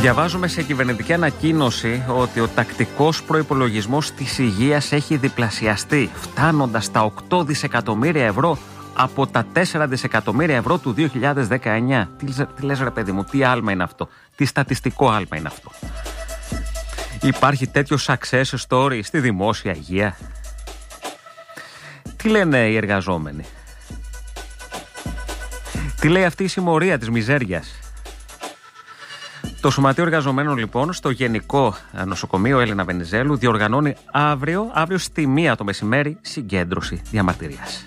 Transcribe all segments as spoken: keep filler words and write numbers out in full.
Διαβάζουμε σε κυβερνητική ανακοίνωση ότι ο τακτικός προϋπολογισμός της υγείας έχει διπλασιαστεί, φτάνοντας στα οκτώ δισεκατομμύρια ευρώ από τα τέσσερα δισεκατομμύρια ευρώ του δύο χιλιάδες δεκαεννιά. Τι, τι λες ρε παιδί μου, τι άλμα είναι αυτό, τι στατιστικό άλμα είναι αυτό. Υπάρχει τέτοιο success story στη δημόσια υγεία? Τι λένε οι εργαζόμενοι? Τι λέει αυτή η συμμορία της μιζέριας? Το Σωματείο Εργαζομένων λοιπόν στο Γενικό Νοσοκομείο Έλενα Βενιζέλου διοργανώνει αύριο, αύριο στη μία το μεσημέρι, συγκέντρωση διαμαρτυρίας.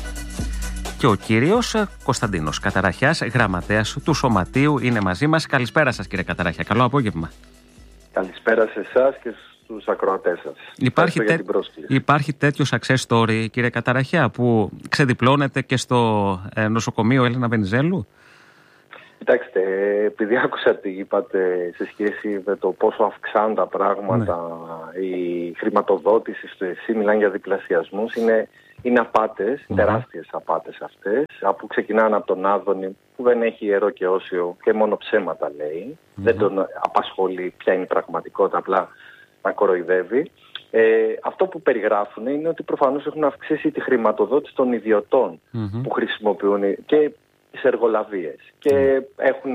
Και ο κύριος Κωνσταντίνος Καταραχιάς, γραμματέας του Σωματείου, είναι μαζί μας. Καλησπέρα σας κύριε Καταραχιά, καλό απόγευμα. Καλησπέρα σε εσάς και στους ακροατές σας. Υπάρχει, τε... υπάρχει τέτοιο success story κύριε Καταραχιά που ξεδιπλώνεται και στο ε, νοσοκομείο Έλενα Βενιζέλου? Κοιτάξτε, επειδή άκουσα τι είπατε σε σχέση με το πόσο αυξάνουν τα πράγματα, ναι. η χρηματοδότηση στο ΕΣΥ, μιλάνε για διπλασιασμούς, είναι, είναι απάτες, mm-hmm. τεράστιες απάτες αυτές, που ξεκινάνε από τον Άδωνη που δεν έχει ιερό και όσιο και μόνο ψέματα λέει, mm-hmm. δεν τον απασχολεί ποια είναι η πραγματικότητα, απλά να κοροϊδεύει. Ε, αυτό που περιγράφουν είναι ότι προφανώς έχουν αυξήσει τη χρηματοδότηση των ιδιωτών mm-hmm. που χρησιμοποιούν και τις εργολαβίες και έχουν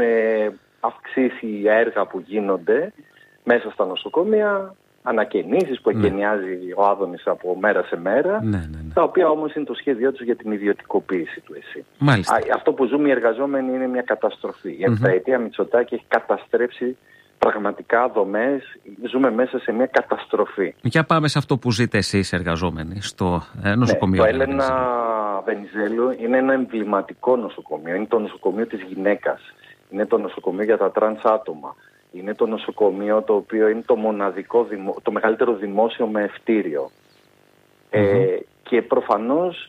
αυξήσει έργα που γίνονται μέσα στα νοσοκομεία, ανακαινήσεις που εγκαινιάζει ναι. ο Άδωνης από μέρα σε μέρα, ναι, ναι, ναι. τα οποία όμως είναι το σχέδιό τους για την ιδιωτικοποίηση του ΕΣΥ. Μάλιστα. Αυτό που ζούμε οι εργαζόμενοι είναι μια καταστροφή. Η επταετία mm-hmm. Μητσοτάκη έχει καταστρέψει πραγματικά δομές, ζούμε μέσα σε μια καταστροφή. Για πάμε σε αυτό που ζείτε εσείς εργαζόμενοι στο ε, νοσοκομείο. Ναι, το Έλενα Βενιζέλου είναι ένα εμβληματικό νοσοκομείο. Είναι το νοσοκομείο της γυναίκας. Είναι το νοσοκομείο για τα τρανς άτομα. Είναι το νοσοκομείο το οποίο είναι το μοναδικό, το μεγαλύτερο δημόσιο με ευτήριο. Mm-hmm. Ε, και προφανώς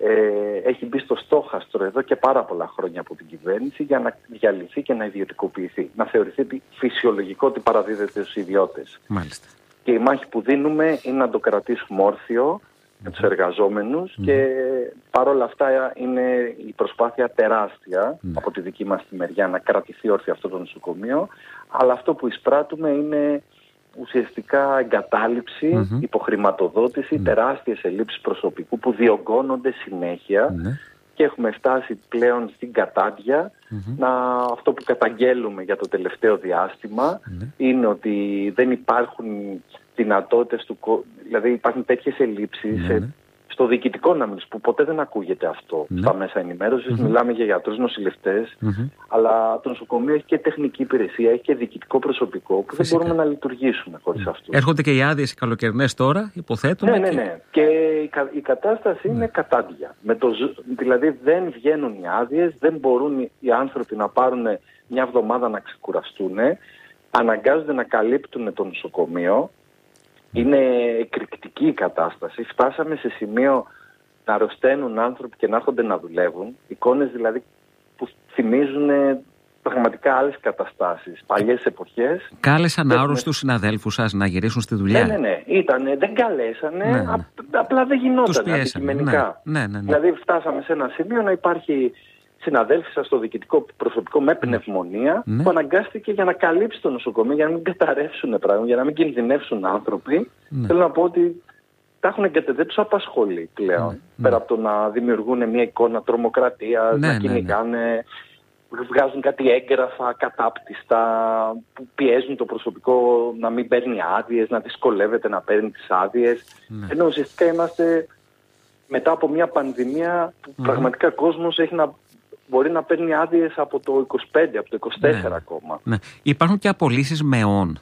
ε, έχει μπει στο στόχαστρο εδώ και πάρα πολλά χρόνια από την κυβέρνηση για να διαλυθεί και να ιδιωτικοποιηθεί. Να θεωρηθεί φυσιολογικό ότι παραδίδεται στους ιδιώτες. Μάλιστα. Και η μάχη που δίνουμε είναι να το κρατήσουμε όρθιο με τους εργαζόμενους mm. και παρόλα αυτά είναι η προσπάθεια τεράστια mm. από τη δική μας τη μεριά να κρατηθεί όρθιο αυτό το νοσοκομείο, αλλά αυτό που εισπράττουμε είναι ουσιαστικά εγκατάλειψη, mm-hmm. υποχρηματοδότηση, mm. τεράστιες ελλείψεις προσωπικού που διωγγώνονται συνέχεια mm. και έχουμε φτάσει πλέον στην κατάντια. Mm-hmm. Να, αυτό που καταγγέλουμε για το τελευταίο διάστημα mm. είναι ότι δεν υπάρχουν δυνατότητες του, δηλαδή υπάρχουν τέτοιες ελλείψεις mm-hmm. σε, στο διοικητικό να μιλήσει, που ποτέ δεν ακούγεται αυτό mm-hmm. στα μέσα ενημέρωσης. Mm-hmm. Μιλάμε για γιατρούς, νοσηλευτές, mm-hmm. αλλά το νοσοκομείο έχει και τεχνική υπηρεσία, έχει και διοικητικό προσωπικό που Φυσικά. δεν μπορούμε να λειτουργήσουμε χωρίς mm-hmm. αυτό. Έρχονται και οι άδειες οι καλοκαιρινές τώρα, υποθέτουμε. Ναι, ναι, και... ναι. Και η, η κατάσταση mm-hmm. είναι κατάντια. Με το, δηλαδή δεν βγαίνουν οι άδειες, δεν μπορούν οι άνθρωποι να πάρουν μια εβδομάδα να ξεκουραστούν, αναγκάζονται να καλύπτουν το νοσοκομείο. Είναι εκρηκτική η κατάσταση. Φτάσαμε σε σημείο να αρρωσταίνουν άνθρωποι και να έρχονται να δουλεύουν. Εικόνες δηλαδή που θυμίζουν πραγματικά άλλες καταστάσεις, παλιές εποχές. Κάλεσαν άρρωστους συναδέλφους σας να γυρίσουν στη δουλειά? Ναι, ναι, ναι. Ήτανε, δεν καλέσανε, ναι, ναι. Α, απλά δεν γινόταν αντικειμενικά. Ναι, ναι, ναι, ναι. Δηλαδή φτάσαμε σε ένα σημείο να υπάρχει συναδέλφοι σας στο διοικητικό προσωπικό με πνευμονία ναι. που αναγκάστηκε για να καλύψει το νοσοκομείο, για να μην καταρρεύσουν πράγματα, για να μην κινδυνεύσουν άνθρωποι. Ναι. Θέλω να πω ότι τα έχουν εγκαταλείψει, δεν τους απασχολεί πλέον. Ναι. Πέρα από το να δημιουργούν μια εικόνα τρομοκρατίας, ναι, να κυνηγάνε, ναι, ναι. βγάζουν κάτι έγγραφα κατάπτυστα που πιέζουν το προσωπικό να μην παίρνει άδειες, να δυσκολεύεται να παίρνει τις άδειες. Ναι. Ενώ ουσιαστικά είμαστε μετά από μια πανδημία που mm-hmm. πραγματικά κόσμος έχει να μπορεί να παίρνει άδειες από το είκοσι πέντε, από το είκοσι τέσσερα ναι. ακόμα. Ναι. Υπάρχουν και απολύσεις μεών.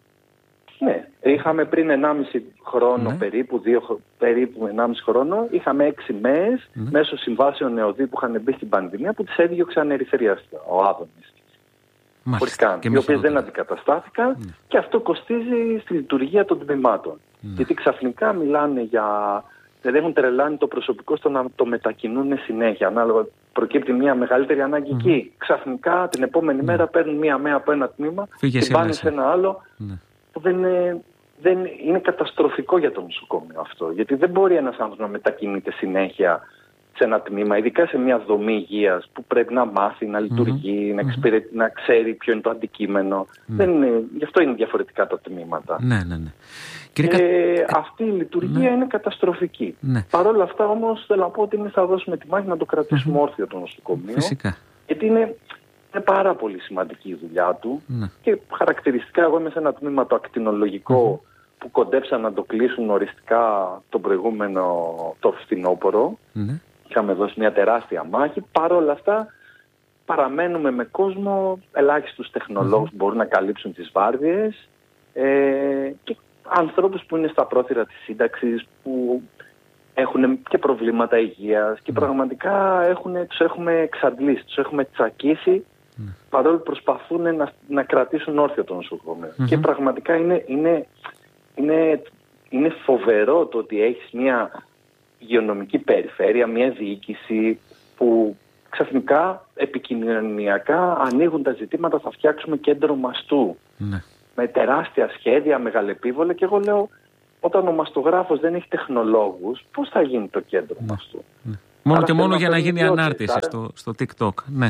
Ναι. Είχαμε πριν ενάμιση χρόνο ναι. περίπου, δύο, περίπου ενάμιση χρόνο, είχαμε έξι ΜΕΕΣ ναι. μέσω συμβάσεων ΕΟΔΗ που είχαν μπει στην πανδημία που τις έδιωξαν ερυθριαστικά, ο Άδωνης. Μάλιστα. Οι οποίες δεν αντικαταστάθηκαν ναι. και αυτό κοστίζει στη λειτουργία των τμήματων. Ναι. Γιατί ξαφνικά μιλάνε για... Δηλαδή έχουν τρελάνει το προσωπικό στο να το μετακινούν συνέχεια. Ανάλογα προκύπτει μια μεγαλύτερη ανάγκη mm. εκεί. Ξαφνικά την επόμενη mm. μέρα παίρνουν μια ΜΕΑ από ένα τμήμα Φύγε και πάνε σε ένα άλλο mm. που δεν είναι, δεν είναι καταστροφικό για το νοσοκομείο αυτό. Γιατί δεν μπορεί ένας άνθρωπος να μετακινείται συνέχεια σε ένα τμήμα, ειδικά σε μια δομή υγείας που πρέπει να μάθει, να λειτουργεί, mm-hmm. να, εξυπηρε... να ξέρει ποιο είναι το αντικείμενο. Mm. Δεν είναι... Γι' αυτό είναι διαφορετικά τα τμήματα. Ναι, ναι, ναι. Και Κα... αυτή η λειτουργία ναι. είναι καταστροφική. Ναι. Παρ' όλα αυτά όμως θέλω να πω ότι εμείς θα δώσουμε τη μάχη να το κρατήσουμε mm-hmm. όρθιο το νοσοκομείο. Φυσικά. Γιατί είναι, είναι πάρα πολύ σημαντική η δουλειά του ναι. και χαρακτηριστικά εγώ είμαι σε ένα τμήμα το ακτινολογικό mm-hmm. που κοντέψαν να το κλείσουν οριστικά τον προηγούμενο το φθινόπωρο. Mm-hmm. Είχαμε δώσει μια τεράστια μάχη. Παρ' όλα αυτά παραμένουμε με κόσμο, ελάχιστους τεχνολόγους mm-hmm. που μπορούν να καλύψουν τις βάρδιες ε, και ανθρώπους που είναι στα πρόθυρα της σύνταξης, που έχουν και προβλήματα υγείας και mm-hmm. πραγματικά έχουν, τους έχουμε εξαντλήσει, τους έχουμε τσακίσει mm-hmm. παρόλο που προσπαθούν να, να κρατήσουν όρθιο το νοσοκομείο. Mm-hmm. Και πραγματικά είναι, είναι, είναι, είναι φοβερό το ότι έχεις μια υγειονομική περιφέρεια, μια διοίκηση που ξαφνικά επικοινωνιακά ανοίγουν τα ζητήματα, θα φτιάξουμε κέντρο μαστού. Ναι. Με τεράστια σχέδια, μεγαλεπίβολα, και εγώ λέω, όταν ο μαστογράφος δεν έχει τεχνολόγους, πώς θα γίνει το κέντρο ναι. μαστού. Ναι. Μόνο Άρα και μόνο για να γίνει η ανάρτηση στο, στο TikTok. Ναι,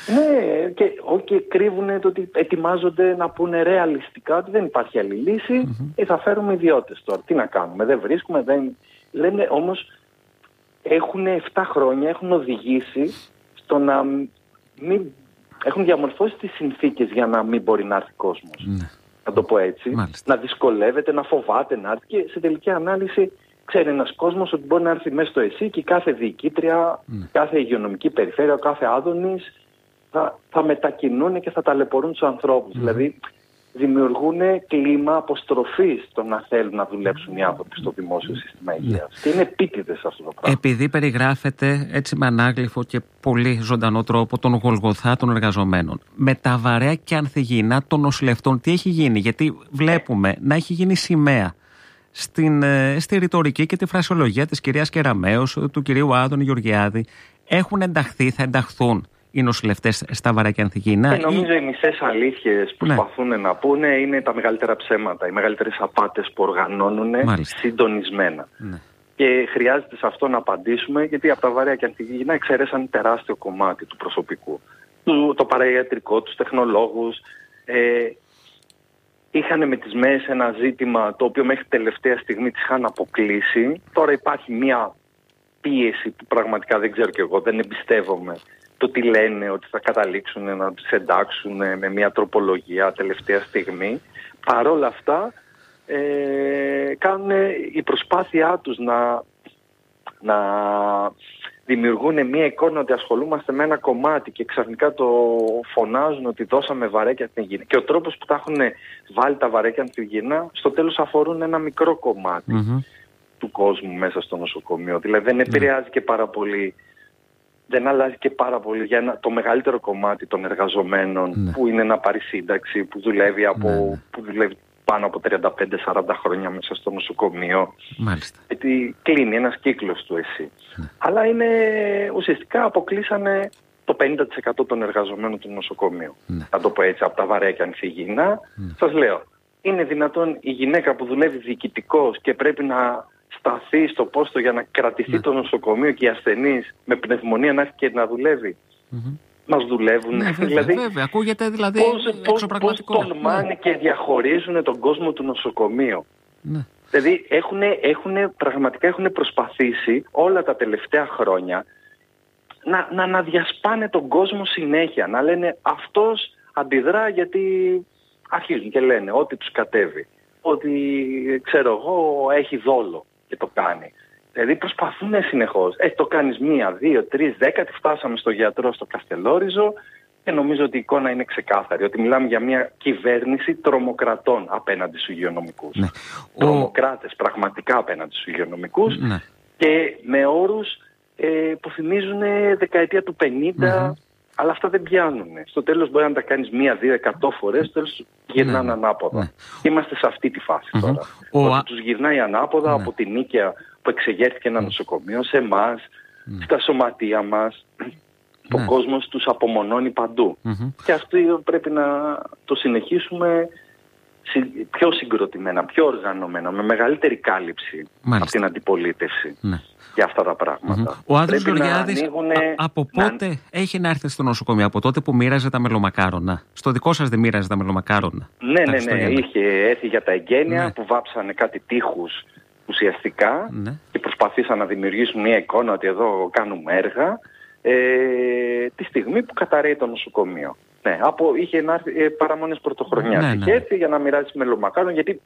ναι και, και κρύβουν το ότι ετοιμάζονται να πούνε ρεαλιστικά ότι δεν υπάρχει άλλη λύση mm-hmm. ή θα φέρουμε ιδιώτες τώρα. Τι να κάνουμε, δεν βρίσκουμε, δεν... Λένε όμως, έχουν επτά χρόνια, έχουν οδηγήσει στο να μην... Έχουν διαμορφώσει τις συνθήκες για να μην μπορεί να έρθει κόσμος. Ναι. Να το πω έτσι. Μάλιστα. Να δυσκολεύεται, να φοβάται να έρθει και σε τελική ανάλυση ξέρει ένας κόσμος ότι μπορεί να έρθει μέσα στο ΕΣΥ και κάθε διοικήτρια, ναι. κάθε υγειονομική περιφέρεια, κάθε άδωνης θα, θα μετακινούν και θα ταλαιπωρούν τους ανθρώπους. Mm. Δηλαδή δημιουργούν κλίμα αποστροφής στο να θέλουν να δουλέψουν οι άνθρωποι στο δημόσιο σύστημα υγείας. Ναι. Και είναι επίτηδες αυτό το πράγμα. Επειδή περιγράφεται έτσι με ανάγλυφο και πολύ ζωντανό τρόπο τον Γολγοθά των εργαζομένων, με τα βαρέα και ανθυγιεινά των νοσηλευτών, τι έχει γίνει? Γιατί βλέπουμε ε. να έχει γίνει σημαία στην, στη ρητορική και τη φρασιολογία της κυρίας Κεραμέως, του κυρίου Άδωνη Γεωργιάδη. Έχουν ενταχθεί, θα ενταχθούν οι νοσηλευτές στα βαρέα και ανθυγιεινά? Και νομίζω ή... οι μισές αλήθειες που ναι. προσπαθούν να πούνε είναι τα μεγαλύτερα ψέματα, οι μεγαλύτερες απάτες που οργανώνουν Μάλιστα. συντονισμένα. Ναι. Και χρειάζεται σε αυτό να απαντήσουμε, γιατί από τα βαρέα και ανθυγιεινά εξαιρέσαν τεράστιο κομμάτι του προσωπικού. Το, το παραϊατρικό, τους τεχνολόγους. Ε, είχαν με τις ΜΕΕΣ ένα ζήτημα το οποίο μέχρι τελευταία στιγμή τις είχαν αποκλείσει. Τώρα υπάρχει μια πίεση που πραγματικά δεν ξέρω κι εγώ, δεν εμπιστεύομαι το τι λένε, ότι θα καταλήξουν να τους εντάξουν με μια τροπολογία τελευταία στιγμή. Παρ' όλα αυτά ε, κάνουν η προσπάθειά τους να, να δημιουργούν μια εικόνα ότι ασχολούμαστε με ένα κομμάτι και ξαφνικά το φωνάζουν ότι δώσαμε βαρέκια ανθυγιεινά. Και ο τρόπος που τα έχουν βάλει τα βαρέκια ανθυγιεινά στο τέλος αφορούν ένα μικρό κομμάτι mm-hmm. του κόσμου μέσα στο νοσοκομείο. Δηλαδή δεν επηρεάζει mm-hmm. και πάρα πολύ, δεν αλλάζει και πάρα πολύ για ένα, το μεγαλύτερο κομμάτι των εργαζομένων mm-hmm. που είναι να πάρει σύνταξη, που δουλεύει, από, mm-hmm. που δουλεύει πάνω από τριάντα πέντε σαράντα χρόνια μέσα στο νοσοκομείο. Μάλιστα. Γιατί κλείνει ένας κύκλος του ΕΣΥ. Ναι. Αλλά είναι, ουσιαστικά αποκλείσανε το πενήντα τοις εκατό των εργαζομένων του νοσοκομείου. Ναι. Θα το πω έτσι, από τα βαρέα και ανθυγιεινά. Ναι. Σας λέω, είναι δυνατόν η γυναίκα που δουλεύει διοικητικός και πρέπει να σταθεί στο πόστο για να κρατηθεί ναι. το νοσοκομείο και οι ασθενείς με πνευμονία να έρθει και να δουλεύει. Mm-hmm. Μας δουλεύουν. Ναι, βέβαια, δηλαδή, βέβαια. Ακούγεται δηλαδή πώς, πώς, πώς τολμάνε ναι. και διαχωρίζουν τον κόσμο του νοσοκομείου. Ναι. Δηλαδή έχουν, έχουν, πραγματικά έχουν προσπαθήσει όλα τα τελευταία χρόνια να, να, να διασπάνε τον κόσμο συνέχεια. Να λένε αυτός αντιδρά γιατί αρχίζουν και λένε ό,τι τους κατέβει. Ότι ξέρω εγώ έχει δόλο και το κάνει. Δηλαδή προσπαθούν συνεχώς. Ε, το κάνεις μία, δύο, τρεις, δέκατη, φτάσαμε στο γιατρό στο Καστελόριζο και νομίζω ότι η εικόνα είναι ξεκάθαρη. Ότι μιλάμε για μια κυβέρνηση τρομοκρατών απέναντι στους υγειονομικούς. Ναι. Τρομοκράτες Ο... πραγματικά απέναντι στους υγειονομικούς ναι. και με όρους ε, που θυμίζουν δεκαετία του πενήντα, mm-hmm. αλλά αυτά δεν πιάνουν. Στο τέλος μπορεί να τα κάνεις μία, δύο, εκατό φορές, στο τέλος γυρνάνε ναι. ανάποδα. Ναι. Είμαστε σε αυτή τη φάση mm-hmm. τώρα. Ο... Ότι τους γυρνάει ανάποδα ναι. από την νίκαια που εξεγέρθηκε ένα νοσοκομείο, σε εμάς, mm. στα σωματεία μας, ο ναι. κόσμος τους απομονώνει παντού. Mm-hmm. Και αυτό πρέπει να το συνεχίσουμε πιο συγκροτημένα, πιο οργανωμένα, με μεγαλύτερη κάλυψη Μάλιστα. από την αντιπολίτευση. Ναι. για αυτά τα πράγματα. Mm-hmm. Ο Άδωνης Γεωργιάδης ανοίγουνε... από πότε να... έχει να έρθει στο νοσοκομείο, από τότε που μοίραζε τα μελομακάρονα? Στο δικό σας δεν μοίραζε τα μελομακάρονα? Ναι, ναι, ναι, ναι. Είχε έρθει για τα εγγένεια, ναι, που βάψανε κάτι τείχους ουσιαστικά, ναι, και προσπαθήσαν να δημιουργήσουν μια εικόνα ότι εδώ κάνουμε έργα, ε, τη στιγμή που καταραίει το νοσοκομείο. Ναι, από, είχε να έρθει ε, παραμονές πρωτοχρονιάς. Ναι, ναι. Είχε έρθει για να μοιράσει μελομακάρονα, γιατί...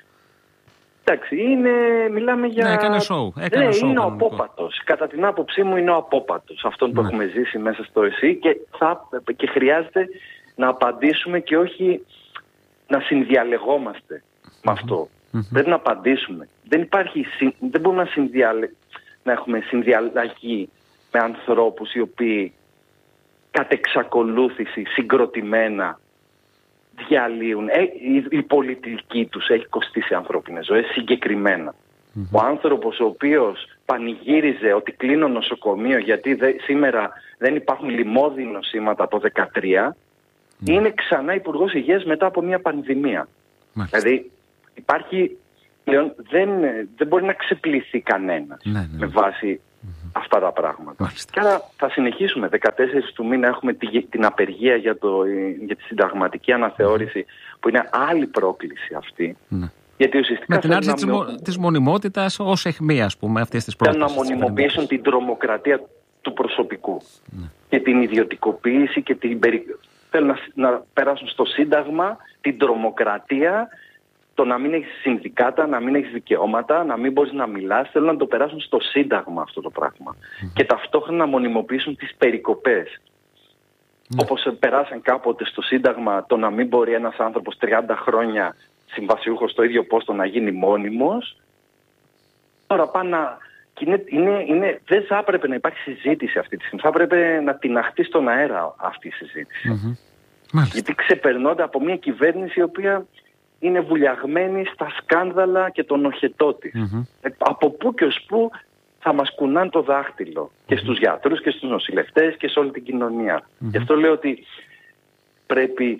Εντάξει, είναι, μιλάμε για... Ναι, έκανε show. Έκανε ναι, show, είναι ο απόπατος. Κατά την άποψή μου είναι ο απόπατος αυτόν που, ναι, έχουμε ζήσει μέσα στο ΕΣΥ, και, θα, και χρειάζεται να απαντήσουμε και όχι να συνδιαλεγόμαστε mm-hmm. με αυτό. Mm-hmm. Πρέπει να απαντήσουμε. Δεν υπάρχει, δεν μπορούμε να, συνδιαλε, να έχουμε συνδιαλλαγή με ανθρώπους οι οποίοι κατ' εξακολούθηση συγκροτημένα διαλύουν. Ε, η, η πολιτική τους έχει κοστίσει ανθρώπινες ζωές συγκεκριμένα. Mm-hmm. Ο άνθρωπος ο οποίος πανηγύριζε ότι κλείνω νοσοκομείο γιατί δε, σήμερα δεν υπάρχουν λοιμώδη νοσήματα το δεκατρία, mm-hmm. είναι ξανά υπουργός υγείας μετά από μια πανδημία. Mm-hmm. Δηλαδή υπάρχει πλέον, δεν, δεν μπορεί να ξεπληθεί κανένας mm-hmm. με βάση mm-hmm. αυτά τα πράγματα. Mm-hmm. Και άρα θα συνεχίσουμε. δεκατέσσερις του μήνα έχουμε τη, την απεργία για, το, για τη συνταγματική αναθεώρηση, mm-hmm. που είναι άλλη πρόκληση αυτή. Mm-hmm. Γιατί ουσιαστικά με την άρση της, μο... της μονιμότητας ως αιχμή, ας πούμε, αυτής της πρόκλησης. Θέλουν να μονιμοποιήσουν την τρομοκρατία του προσωπικού mm. και την ιδιωτικοποίηση και την περι... θέλουν να, να περάσουν στο Σύνταγμα την τρομοκρατία, το να μην έχεις συνδικάτα, να μην έχεις δικαιώματα, να μην μπορείς να μιλάς. Θέλουν να το περάσουν στο Σύνταγμα αυτό το πράγμα. Mm. Και ταυτόχρονα να μονιμοποιήσουν τις περικοπές. Mm. Όπως περάσαν κάποτε στο Σύνταγμα το να μην μπορεί ένας άνθρωπος τριάντα χρόνια συμβασιούχος στο ίδιο πόστο να γίνει μόνιμος. Τώρα πάνε να... Είναι, είναι, είναι, δεν θα έπρεπε να υπάρχει συζήτηση αυτή τη στιγμή. Θα έπρεπε να τιναχτεί στον αέρα αυτή η συζήτηση. Mm-hmm. Γιατί ξεπερνώνται από μια κυβέρνηση η οποία είναι βουλιαγμένη στα σκάνδαλα και τον οχετό της. Mm-hmm. Ε, από πού και ως πού θα μας κουνάνε το δάχτυλο. Mm-hmm. Και στους γιατρούς και στους νοσηλευτές και σε όλη την κοινωνία. Mm-hmm. Γι' αυτό λέω ότι πρέπει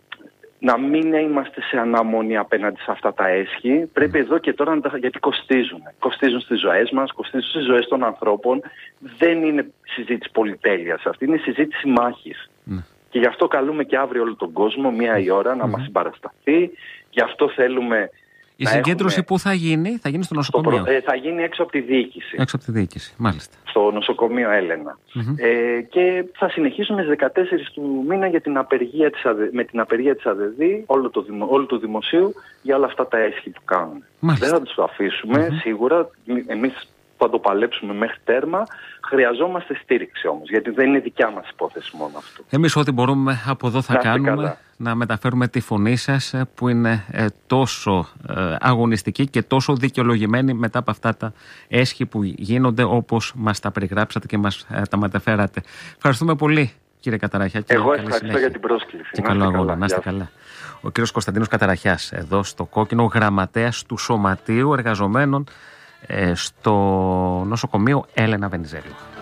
να μην είμαστε σε αναμονή απέναντι σε αυτά τα έσχη. Πρέπει εδώ και τώρα να τα... γιατί κοστίζουν. Κοστίζουν στις ζωές μας, κοστίζουν στις ζωές των ανθρώπων. Δεν είναι συζήτηση πολυτέλειας αυτή, είναι συζήτηση μάχης. Mm. Και γι' αυτό καλούμε και αύριο όλο τον κόσμο, μία η ώρα, να mm. μας συμπαρασταθεί. Γι' αυτό θέλουμε... Η συγκέντρωση έχουμε... πού θα γίνει? Θα γίνει στο νοσοκομείο? Στο προ... ε, θα γίνει έξω από τη διοίκηση. Έξω από τη διοίκηση, μάλιστα. Στο νοσοκομείο Έλενα. Mm-hmm. Ε, και θα συνεχίσουμε στις δεκατέσσερις του μήνα για την απεργία της ΑΔΕ... με την απεργία της ΑΔΕΔ, όλο το, δημο... όλο το δημοσίου, για όλα αυτά τα έσχη που κάνουν. Μάλιστα. Δεν θα τους αφήσουμε, mm-hmm. σίγουρα. Εμείς θα το παλέψουμε μέχρι τέρμα. Χρειαζόμαστε στήριξη όμως, γιατί δεν είναι δικιά μας υπόθεση μόνο αυτό. Εμείς ό,τι μπορούμε από εδώ θα κάνουμε, καλά. Να μεταφέρουμε τη φωνή σας που είναι ε, τόσο ε, αγωνιστική και τόσο δικαιολογημένη μετά από αυτά τα έσχη που γίνονται όπως μας τα περιγράψατε και μας ε, τα μεταφέρατε. Ευχαριστούμε πολύ, κύριε Καταραχιά. Και εγώ ευχαριστώ συνέχεια. Για την πρόσκληση. Και καλό αγώνα, να είστε καλά. Ο κύριος Κωνσταντίνος Καταραχιάς, εδώ στο Κόκκινο, γραμματέας του Σωματείου Εργαζομένων ε, στο νοσοκομείο Έλενα Βενιζέλου.